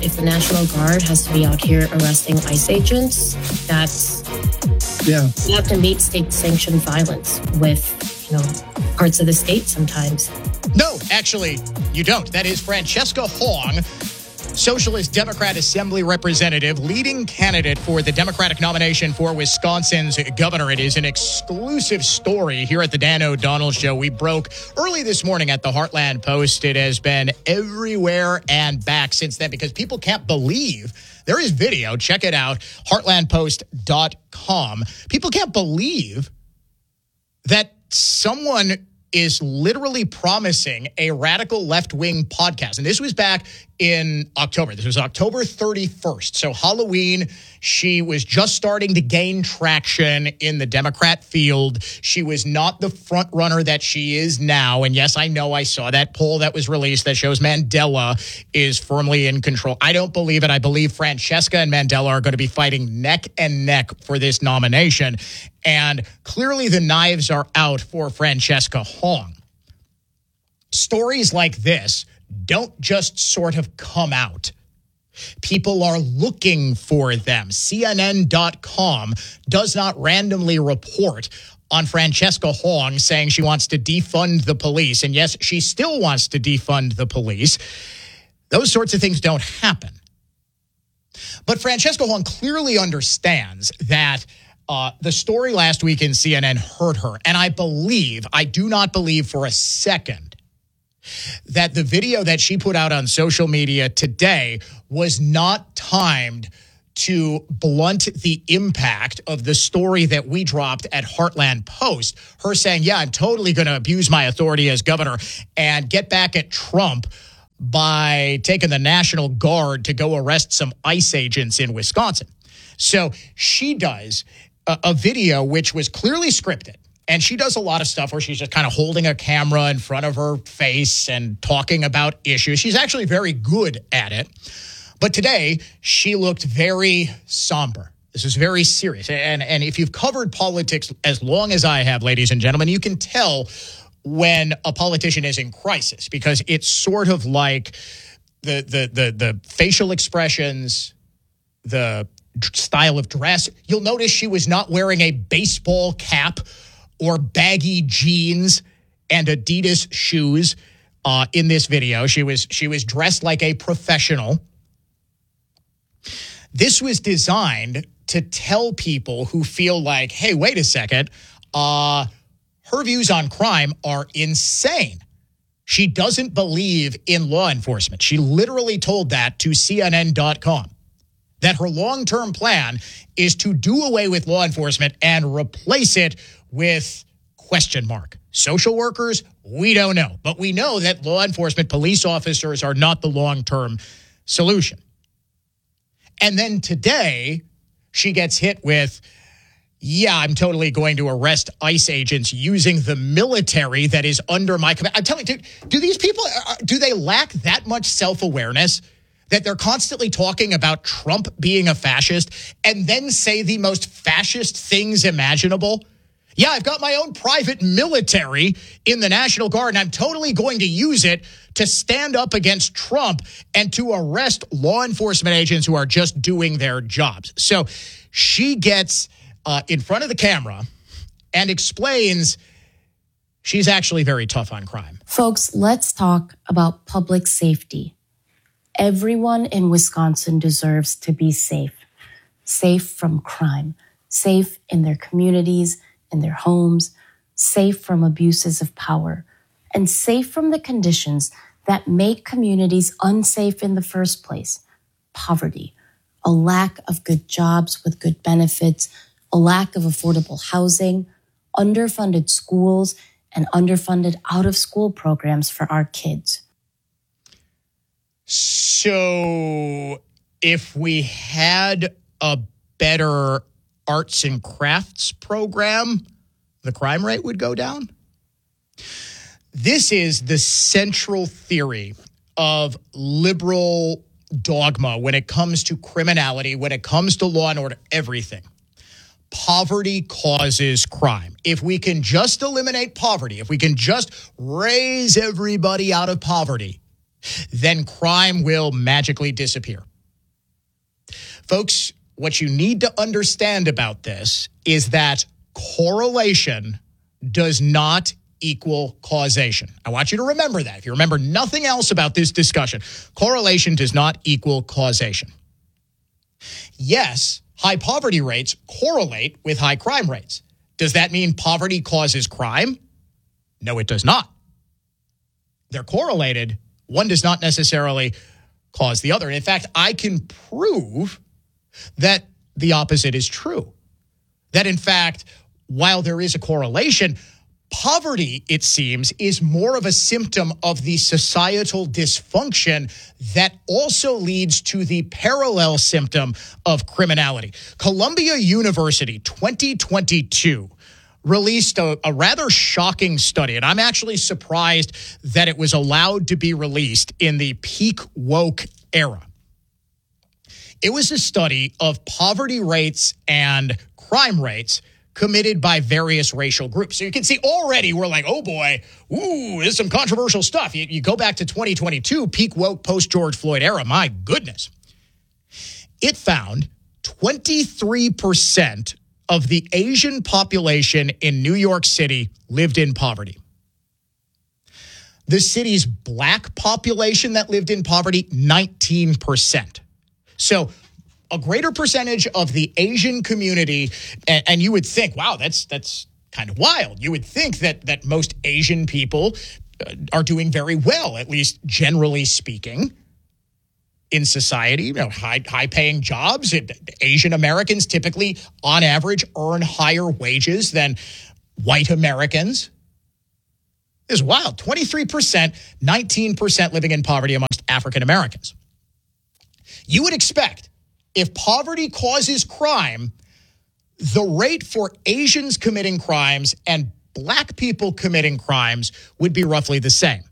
If the National Guard has to be out here arresting ICE agents, you have to meet state-sanctioned violence with, parts of the state sometimes. No, actually, you don't. That is Francesca Hong, Socialist Democrat Assembly Representative, leading candidate for the Democratic nomination for Wisconsin's governor. It is an exclusive story here at the Dan O'Donnell Show. We broke early this morning at the Heartland Post. It has been everywhere and back since then because people can't believe there is video. Check it out, heartlandpost.com. People can't believe that someone is literally promising a radical left-wing podcast. And this was back in October. This was October 31st. So Halloween, she was just starting to gain traction in the Democrat field. She was not the front runner that she is now. And yes, I know I saw that poll that was released that shows Mandela is firmly in control. I don't believe it. I believe Francesca and Mandela are going to be fighting neck and neck for this nomination. And clearly the knives are out for Francesca Hong. Stories like this don't just sort of come out. People are looking for them. CNN.com does not randomly report on Francesca Hong saying she wants to defund the police. And yes, she still wants to defund the police. Those sorts of things don't happen. But Francesca Hong clearly understands that the story last week in CNN hurt her. And I do not believe for a second that the video that she put out on social media today was not timed to blunt the impact of the story that we dropped at Heartland Post. Her saying, I'm totally going to abuse my authority as governor and get back at Trump by taking the National Guard to go arrest some ICE agents in Wisconsin. So she does a video which was clearly scripted. And she does a lot of stuff where she's just kind of holding a camera in front of her face and talking about issues. She's actually very good at it. But today, she looked very somber. This is very serious. And if you've covered politics as long as I have, ladies and gentlemen, you can tell when a politician is in crisis because it's sort of like the facial expressions, the style of dress. You'll notice she was not wearing a baseball cap or baggy jeans and Adidas shoes in this video. She was dressed like a professional. This was designed to tell people who feel like, hey, wait a second, her views on crime are insane. She doesn't believe in law enforcement. She literally told that to CNN.com, that her long-term plan is to do away with law enforcement and replace it with ? Social workers, we don't know. But we know that law enforcement police officers are not the long-term solution. And then today, she gets hit with, I'm totally going to arrest ICE agents using the military that is under my command. I'm telling you, do these people, do they lack that much self-awareness that they're constantly talking about Trump being a fascist and then say the most fascist things imaginable? I've got my own private military in the National Guard, and I'm totally going to use it to stand up against Trump and to arrest law enforcement agents who are just doing their jobs. So she gets in front of the camera and explains she's actually very tough on crime. Folks, let's talk about public safety. Everyone in Wisconsin deserves to be safe. Safe from crime. Safe in their communities, in their homes, safe from abuses of power, and safe from the conditions that make communities unsafe in the first place. Poverty, a lack of good jobs with good benefits, a lack of affordable housing, underfunded schools, and underfunded out-of-school programs for our kids. So if we had a better arts and crafts program, the crime rate would go down. This is the central theory of liberal dogma when it comes to criminality, when it comes to law and order, everything. Poverty causes crime. If we can just eliminate poverty, if we can just raise everybody out of poverty, then crime will magically disappear. Folks, what you need to understand about this is that correlation does not equal causation. I want you to remember that. If you remember nothing else about this discussion, correlation does not equal causation. Yes, high poverty rates correlate with high crime rates. Does that mean poverty causes crime? No, it does not. They're correlated. One does not necessarily cause the other. And in fact, I can prove that the opposite is true. That in fact, while there is a correlation, poverty, it seems, is more of a symptom of the societal dysfunction that also leads to the parallel symptom of criminality. Columbia University 2022 released a rather shocking study, and I'm actually surprised that it was allowed to be released in the peak woke era. It was a study of poverty rates and crime rates committed by various racial groups. So you can see already we're like, oh boy, ooh, this is some controversial stuff. You go back to 2022, peak woke post-George Floyd era, my goodness. It found 23% of the Asian population in New York City lived in poverty. The city's black population that lived in poverty, 19%. So a greater percentage of the Asian community, and you would think, wow, that's kind of wild. You would think that most Asian people are doing very well, at least generally speaking, in society. High-paying jobs. Asian Americans typically, on average, earn higher wages than white Americans. This is wild. 23%, 19% living in poverty amongst African Americans. You would expect, if poverty causes crime, the rate for Asians committing crimes and black people committing crimes would be roughly the same.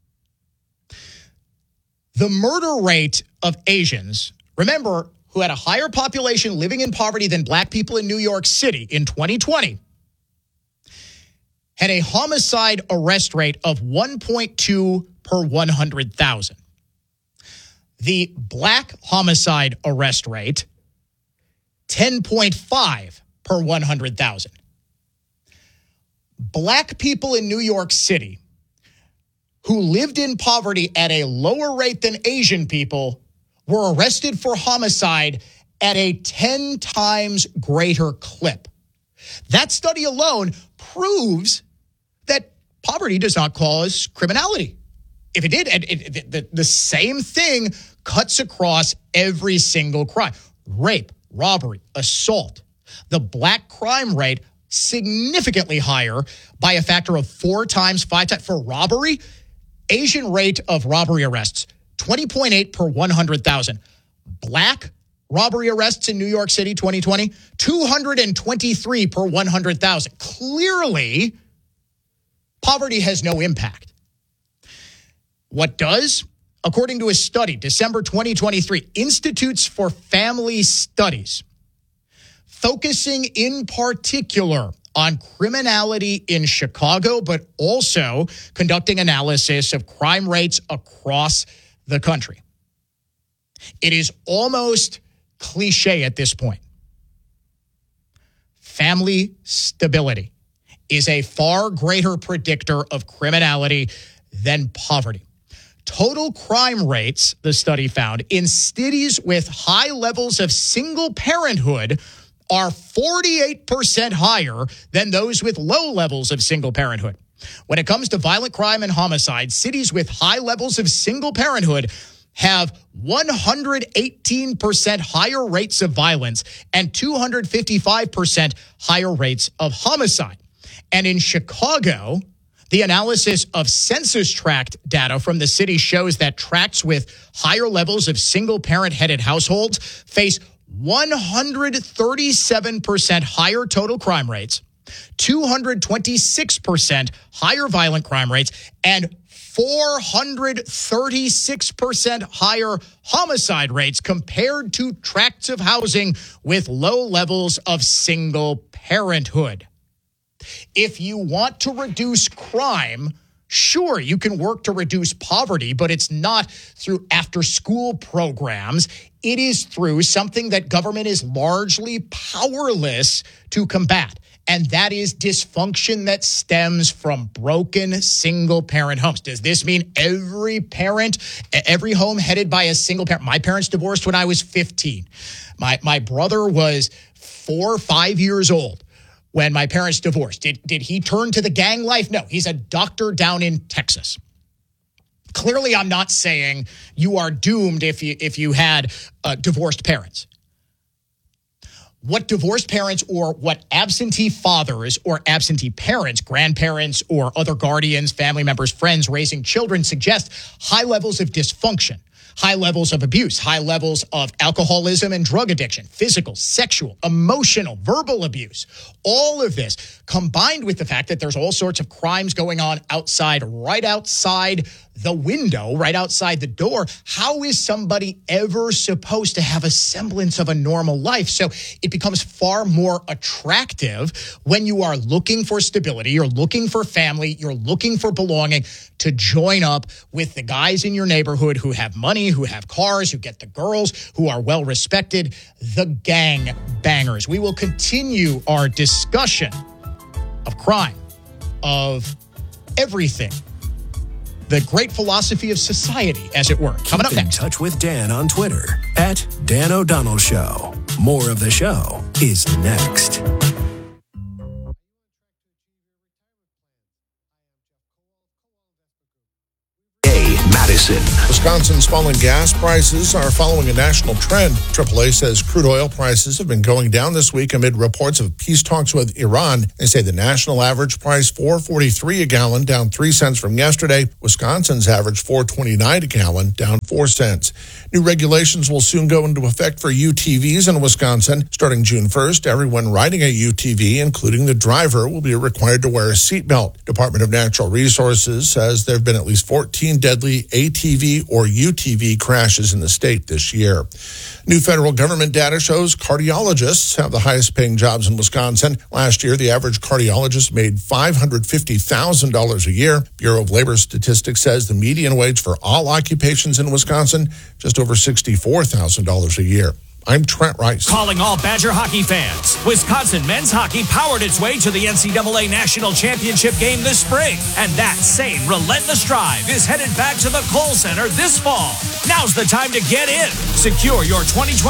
The murder rate of Asians, remember, who had a higher population living in poverty than black people in New York City in 2020, had a homicide arrest rate of 1.2 per 100,000. The black homicide arrest rate, 10.5 per 100,000. Black people in New York City who lived in poverty at a lower rate than Asian people were arrested for homicide at a 10 times greater clip. That study alone proves that poverty does not cause criminality. If it did, the same thing cuts across every single crime. Rape, robbery, assault. The black crime rate significantly higher by a factor of 4 times, 5 times. For robbery, Asian rate of robbery arrests, 20.8 per 100,000. Black robbery arrests in New York City, 2020, 223 per 100,000. Clearly, poverty has no impact. What does? According to a study, December 2023, Institutes for Family Studies, focusing in particular on criminality in Chicago, but also conducting analysis of crime rates across the country. It is almost cliche at this point. Family stability is a far greater predictor of criminality than poverty. Total crime rates, the study found, in cities with high levels of single parenthood are 48% higher than those with low levels of single parenthood. When it comes to violent crime and homicide, cities with high levels of single parenthood have 118% higher rates of violence and 255% higher rates of homicide. And in Chicago, the analysis of census tract data from the city shows that tracts with higher levels of single-parent-headed households face 137% higher total crime rates, 226% higher violent crime rates, and 436% higher homicide rates compared to tracts of housing with low levels of single parenthood. If you want to reduce crime, Sure, you can work to reduce poverty, but it's not through after-school programs. It is through something that government is largely powerless to combat. And that is dysfunction that stems from broken single-parent homes. Does this mean every home headed by a single parent? My parents divorced when I was 15. My brother was 4 or 5 years old when my parents divorced. Did he turn to the gang life? No, he's a doctor down in Texas. Clearly, I'm not saying you are doomed if you had divorced parents. What divorced parents or what absentee fathers or absentee parents, grandparents or other guardians, family members, friends raising children suggest high levels of dysfunction, high levels of abuse, high levels of alcoholism and drug addiction, physical, sexual, emotional, verbal abuse. All of this combined with the fact that there's all sorts of crimes going on outside, right outside the window, right outside the door. How is somebody ever supposed to have a semblance of a normal life? So it becomes far more attractive when you are looking for stability, you're looking for family, you're looking for belonging, to join up with the guys in your neighborhood who have money, who have cars, who get the girls, who are well respected, the gang bangers. We will continue our discussion of crime, of everything. The great philosophy of society, as it were. Coming up next. Keep in touch with Dan on Twitter at Dan O'Donnell Show. More of the show is next. Madison. Wisconsin's falling gas prices are following a national trend. AAA says crude oil prices have been going down this week amid reports of peace talks with Iran. They say the national average price $4.43 a gallon, down 3 cents from yesterday. Wisconsin's average $4.29 a gallon, down 4 cents. New regulations will soon go into effect for UTVs in Wisconsin. Starting June 1st, everyone riding a UTV, including the driver, will be required to wear a seatbelt. Department of Natural Resources says there have been at least 14 deadly ATV or UTV crashes in the state this year. New federal government data shows cardiologists have the highest paying jobs in Wisconsin. Last year, the average cardiologist made $550,000 a year. Bureau of Labor Statistics says the median wage for all occupations in Wisconsin, just over $64,000 a year. I'm Trent Rice. Calling all Badger hockey fans. Wisconsin men's hockey powered its way to the NCAA National Championship game this spring. And that same relentless drive is headed back to the Kohl Center this fall. Now's the time to get in. Secure your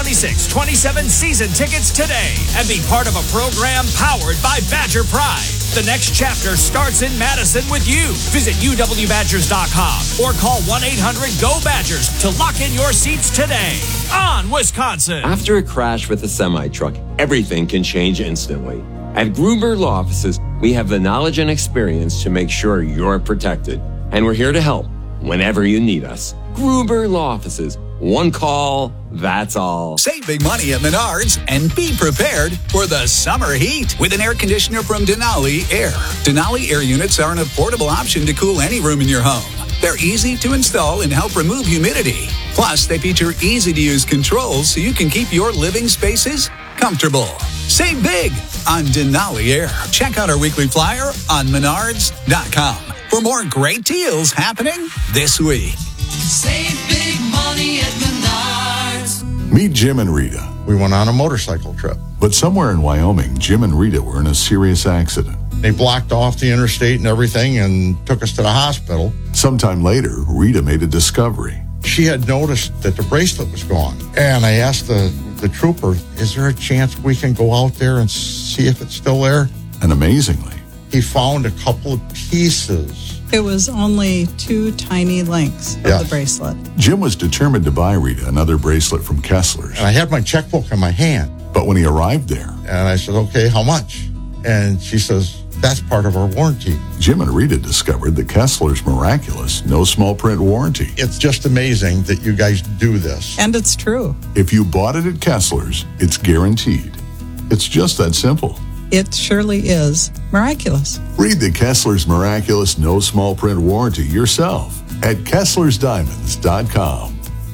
2026-27 season tickets today and be part of a program powered by Badger Pride. The next chapter starts in Madison with you. Visit uwbadgers.com or call 1-800-GO-BADGERS to lock in your seats today. On Wisconsin. After a crash with a semi-truck, everything can change instantly. At Gruber Law Offices, we have the knowledge and experience to make sure you're protected. And we're here to help whenever you need us. Gruber Law Offices. One call, that's all. Save big money at Menards and be prepared for the summer heat with an air conditioner from Denali Air. Denali Air units are an affordable option to cool any room in your home. They're easy to install and help remove humidity. Plus, they feature easy-to-use controls so you can keep your living spaces comfortable. Save big on Denali Air. Check out our weekly flyer on Menards.com for more great deals happening this week. Save big money at Menards. Meet Jim and Rita. We went on a motorcycle trip. But somewhere in Wyoming, Jim and Rita were in a serious accident. They blocked off the interstate and everything and took us to the hospital. Sometime later, Rita made a discovery. She had noticed that the bracelet was gone. And I asked the trooper, is there a chance we can go out there and see if it's still there? And amazingly, he found a couple of pieces. It was only 2 tiny links of the bracelet. Jim was determined to buy Rita another bracelet from Kessler's. And I had my checkbook in my hand. But when he arrived there... And I said, okay, how much? And she says, that's part of our warranty. Jim and Rita discovered the Kessler's miraculous no small print warranty. It's just amazing that you guys do this. And it's true. If you bought it at Kessler's, it's guaranteed. It's just that simple. It surely is miraculous. Read the Kessler's miraculous no small print warranty yourself at KesslersDiamonds.com.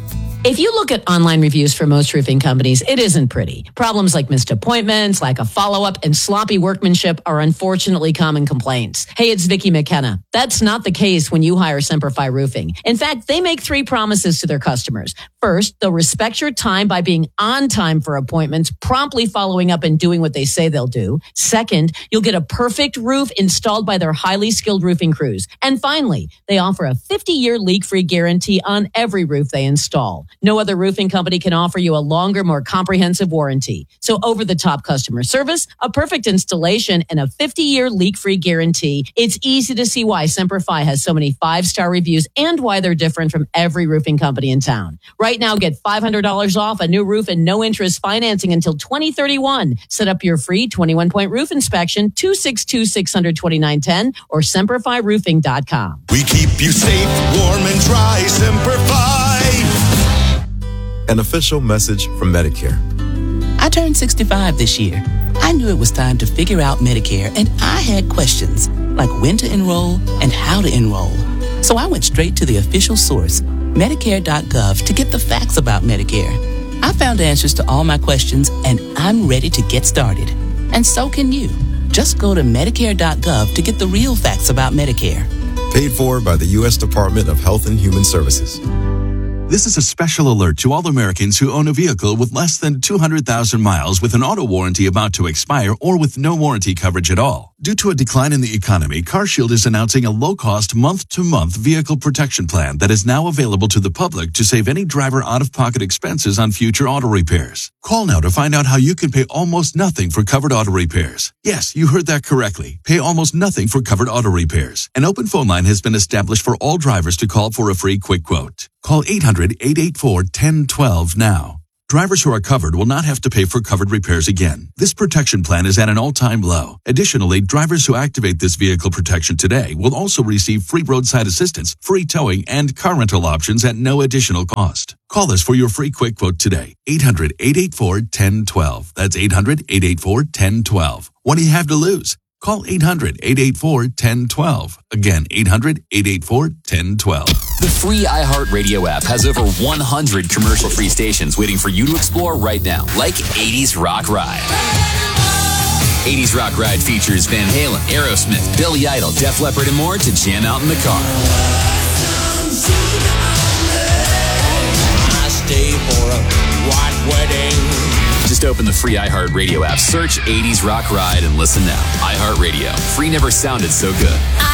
If you look at online reviews for most roofing companies, it isn't pretty. Problems like missed appointments, lack of follow-up, and sloppy workmanship are unfortunately common complaints. Hey, it's Vicki McKenna. That's not the case when you hire Semperfi Roofing. In fact, they make 3 promises to their customers. First, they'll respect your time by being on time for appointments, promptly following up and doing what they say they'll do. Second, you'll get a perfect roof installed by their highly skilled roofing crews. And finally, they offer a 50-year leak-free guarantee on every roof they install. No other roofing company can offer you a longer, more comprehensive warranty. So over-the-top customer service, a perfect installation, and a 50-year leak-free guarantee. It's easy to see why Semperfi has so many 5-star reviews and why they're different from every roofing company in town. Right now, get $500 off a new roof and no interest financing until 2031. Set up your free 21-point roof inspection, 262-629-10 or SemperfiRoofing.com. We keep you safe, warm, and dry. Semperfi. An official message from Medicare. I turned 65 this year. I knew it was time to figure out Medicare, and I had questions like when to enroll and how to enroll. So I went straight to the official source, Medicare.gov, to get the facts about Medicare. I found answers to all my questions, and I'm ready to get started. And so can you. Just go to Medicare.gov to get the real facts about Medicare. Paid for by the U.S. Department of Health and Human Services. This is a special alert to all Americans who own a vehicle with less than 200,000 miles with an auto warranty about to expire or with no warranty coverage at all. Due to a decline in the economy, CarShield is announcing a low-cost month-to-month vehicle protection plan that is now available to the public to save any driver out-of-pocket expenses on future auto repairs. Call now to find out how you can pay almost nothing for covered auto repairs. Yes, you heard that correctly. Pay almost nothing for covered auto repairs. An open phone line has been established for all drivers to call for a free quick quote. Call 800-884-1012 now. Drivers who are covered will not have to pay for covered repairs again. This protection plan is at an all-time low. Additionally, drivers who activate this vehicle protection today will also receive free roadside assistance, free towing, and car rental options at no additional cost. Call us for your free quick quote today. 800-884-1012. That's 800-884-1012. What do you have to lose? Call 800-884-1012. Again, 800-884-1012. The free iHeartRadio app has over 100 commercial-free stations waiting for you to explore right now, like 80s Rock Ride. 80s Rock Ride features Van Halen, Aerosmith, Billy Idol, Def Leppard, and more to jam out in the car. I stay for a white wedding. Just open the free iHeartRadio app, search 80s Rock Ride, and listen now. iHeartRadio. Free never sounded so good.